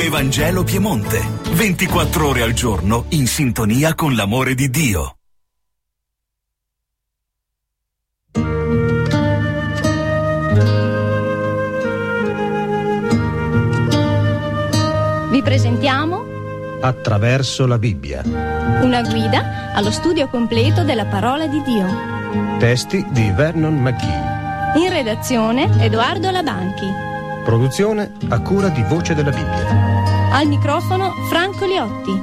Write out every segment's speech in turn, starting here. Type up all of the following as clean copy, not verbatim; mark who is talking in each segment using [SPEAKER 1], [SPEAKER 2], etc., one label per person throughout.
[SPEAKER 1] Televangelo Piemonte. 24 ore al giorno in sintonia con l'amore di Dio.
[SPEAKER 2] Vi presentiamo
[SPEAKER 3] Attraverso la Bibbia.
[SPEAKER 2] Una guida allo studio completo della parola di Dio.
[SPEAKER 3] Testi di Vernon McGee.
[SPEAKER 2] In redazione Edoardo Labanchi.
[SPEAKER 3] Produzione a cura di Voce della Bibbia.
[SPEAKER 2] Al microfono Franco Liotti.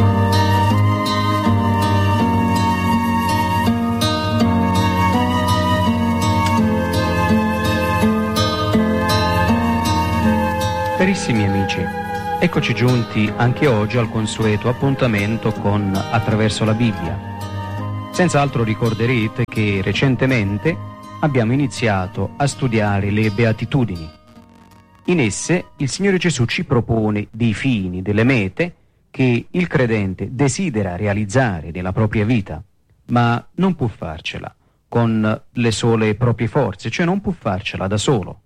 [SPEAKER 4] Carissimi amici, eccoci giunti anche oggi al consueto appuntamento con Attraverso la Bibbia. Senz'altro ricorderete che recentemente abbiamo iniziato a studiare le Beatitudini. In esse il Signore Gesù ci propone dei fini, delle mete che il credente desidera realizzare nella propria vita, ma non può farcela con le sole proprie forze, cioè non può farcela da solo.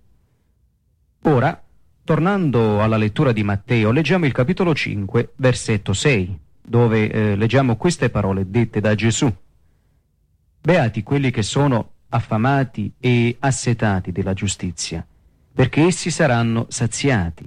[SPEAKER 4] Ora, tornando alla lettura di Matteo, leggiamo il capitolo 5, versetto 6, dove leggiamo queste parole dette da Gesù. Beati quelli che sono affamati e assetati della giustizia, perché essi saranno saziati.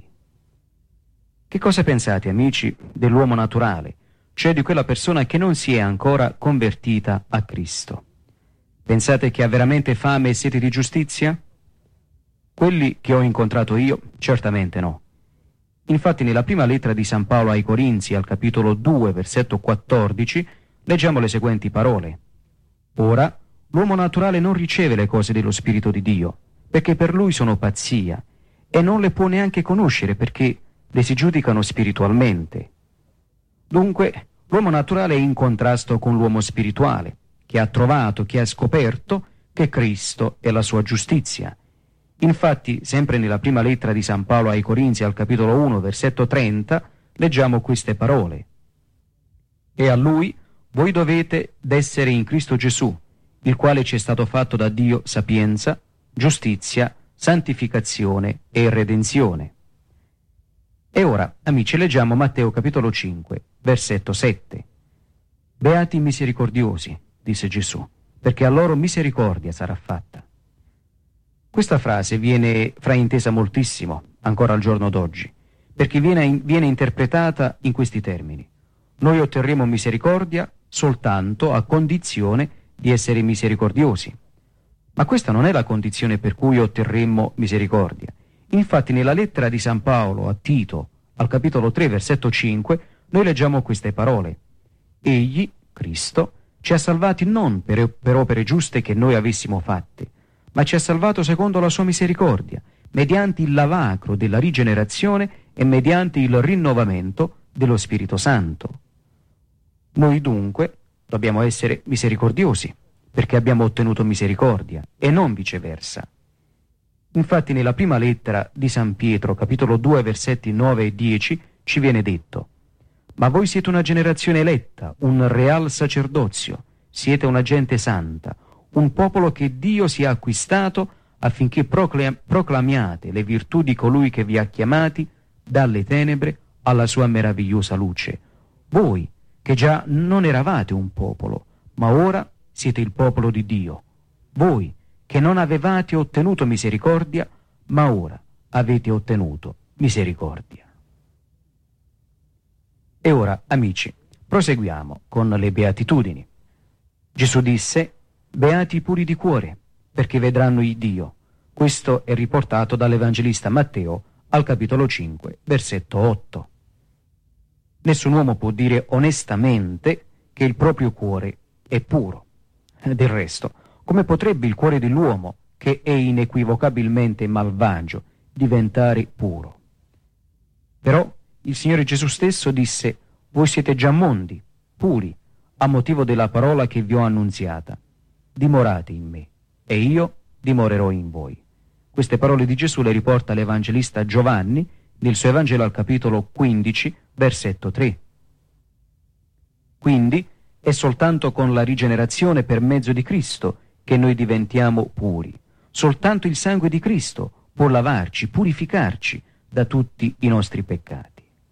[SPEAKER 4] Che cosa pensate, amici, dell'uomo naturale, cioè di quella persona che non si è ancora convertita a Cristo? Pensate che ha veramente fame e sete di giustizia? Quelli che ho incontrato io, certamente no. Infatti nella prima lettera di San Paolo ai Corinzi, al capitolo 2, versetto 14, leggiamo le seguenti parole. Ora, l'uomo naturale non riceve le cose dello Spirito di Dio, perché per lui sono pazzia, e non le può neanche conoscere perché le si giudicano spiritualmente. Dunque, l'uomo naturale è in contrasto con l'uomo spirituale, che ha trovato, che ha scoperto che Cristo è la sua giustizia. Infatti, sempre nella prima lettera di San Paolo ai Corinzi, al capitolo 1, versetto 30, leggiamo queste parole. E a Lui voi dovete d'essere in Cristo Gesù, il quale ci è stato fatto da Dio sapienza, giustizia, santificazione e redenzione. E ora, amici, leggiamo Matteo capitolo 5, versetto 7. Beati i misericordiosi, disse Gesù, perché a loro misericordia sarà fatta. Questa frase viene fraintesa moltissimo, ancora al giorno d'oggi, perché viene interpretata in questi termini. Noi otterremo misericordia soltanto a condizione di essere misericordiosi. Ma questa non è la condizione per cui otterremo misericordia. Infatti nella lettera di San Paolo a Tito, al capitolo 3, versetto 5, noi leggiamo queste parole. Egli, Cristo, ci ha salvati non per opere giuste che noi avessimo fatte, ma ci ha salvato secondo la sua misericordia, mediante il lavacro della rigenerazione e mediante il rinnovamento dello Spirito Santo. Noi dunque dobbiamo essere misericordiosi, perché abbiamo ottenuto misericordia, e non viceversa. Infatti nella prima lettera di San Pietro, capitolo 2, versetti 9 e 10, ci viene detto: «Ma voi siete una generazione eletta, un real sacerdozio, siete una gente santa, un popolo che Dio si è acquistato affinché proclamiate le virtù di colui che vi ha chiamati dalle tenebre alla sua meravigliosa luce. Voi, che già non eravate un popolo, ma ora siete il popolo di Dio. Voi, che non avevate ottenuto misericordia, ma ora avete ottenuto misericordia». E ora, amici, proseguiamo con le Beatitudini. Gesù disse: «Beati i puri di cuore, perché vedranno il Dio». Questo è riportato dall'Evangelista Matteo al capitolo 5, versetto 8. Nessun uomo può dire onestamente che il proprio cuore è puro. Del resto, come potrebbe il cuore dell'uomo, che è inequivocabilmente malvagio, diventare puro? Però il Signore Gesù stesso disse: «Voi siete già mondi, puri, a motivo della parola che vi ho annunziata. Dimorate in me, e io dimorerò in voi». Queste parole di Gesù le riporta l'Evangelista Giovanni nel suo Evangelo al capitolo 15, versetto 3. Quindi è soltanto con la rigenerazione per mezzo di Cristo che noi diventiamo puri. Soltanto il sangue di Cristo può lavarci, purificarci da tutti i nostri peccati.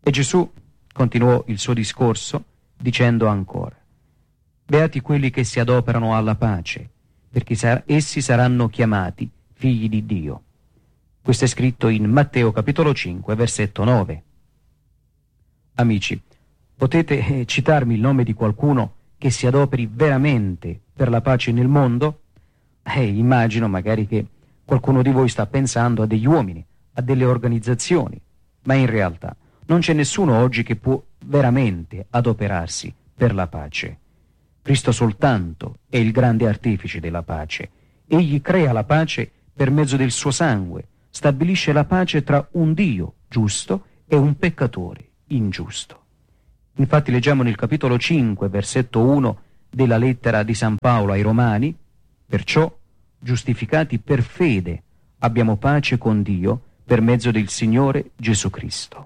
[SPEAKER 4] E Gesù continuò il suo discorso dicendo ancora: beati quelli che si adoperano alla pace, perché essi saranno chiamati figli di Dio. Questo è scritto in Matteo capitolo 5, versetto 9. Amici, potete citarmi il nome di qualcuno che si adoperi veramente per la pace nel mondo? Immagino magari che qualcuno di voi sta pensando a degli uomini, a delle organizzazioni, ma in realtà non c'è nessuno oggi che può veramente adoperarsi per la pace. Cristo soltanto è il grande artefice della pace. Egli crea la pace per mezzo del suo sangue, stabilisce la pace tra un Dio giusto e un peccatore ingiusto. Infatti leggiamo nel capitolo 5, versetto 1 della lettera di San Paolo ai Romani: perciò, giustificati per fede, abbiamo pace con Dio per mezzo del Signore Gesù Cristo.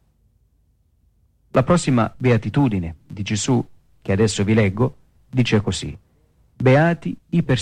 [SPEAKER 4] La prossima beatitudine di Gesù, che adesso vi leggo, dice così: beati i perseguitati